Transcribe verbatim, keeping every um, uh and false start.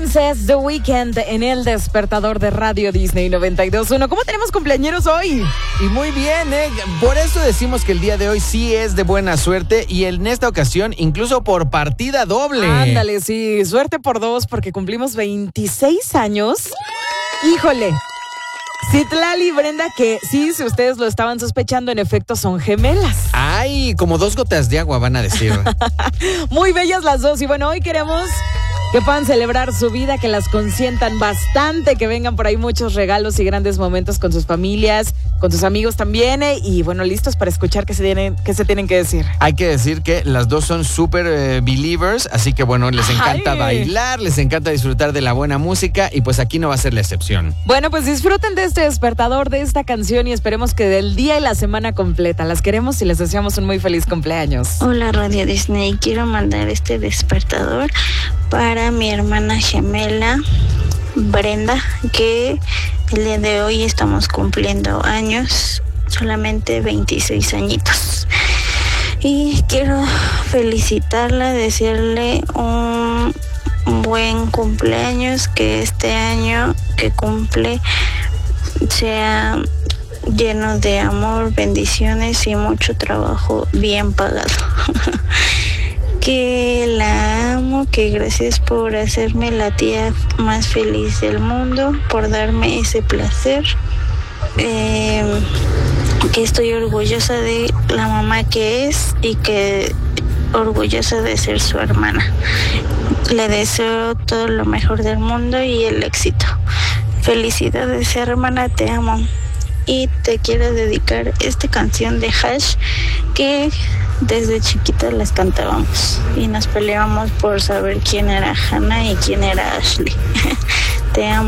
Princess, The Weeknd en el despertador de Radio Disney noventa y dos punto uno. ¿Cómo tenemos cumpleañeros hoy? Y muy bien, ¿eh? Por eso decimos que el día de hoy sí es de buena suerte y en esta ocasión incluso por partida doble. Ándale, sí, suerte por dos porque cumplimos veintiséis años. Híjole. Citlali y Brenda, que sí, si ustedes lo estaban sospechando, en efecto son gemelas. Ay, como dos gotas de agua van a decir. Muy bellas las dos. Y bueno, hoy queremos que puedan celebrar su vida, que las consientan bastante, que vengan por ahí muchos regalos y grandes momentos con sus familias, con sus amigos también. Eh, y bueno, listos para escuchar qué se tienen, qué se tienen que decir. Hay que decir que las dos son súper eh, believers, así que bueno, les encanta Ay. bailar, les encanta disfrutar de la buena música y pues aquí no va a ser la excepción. Bueno, pues disfruten de este despertador, de esta canción y esperemos que del día y la semana completa. Las queremos y les deseamos un muy feliz cumpleaños. Hola Radio Disney, quiero mandar este despertador para mi hermana gemela Brenda, que el día de hoy estamos cumpliendo años, solamente veintiséis añitos. Y quiero felicitarla, desearle un buen cumpleaños, que este año que cumple sea lleno de amor, bendiciones y mucho trabajo bien pagado. Que la amo, que gracias por hacerme la tía más feliz del mundo, por darme ese placer, eh, que estoy orgullosa de la mamá que es y que orgullosa de ser su hermana. Le deseo todo lo mejor del mundo y el éxito. Felicidades, hermana, te amo. Y te quiero dedicar esta canción de Hash que desde chiquita las cantábamos y nos peleábamos por saber quién era Hannah y quién era Ashley. Te amo.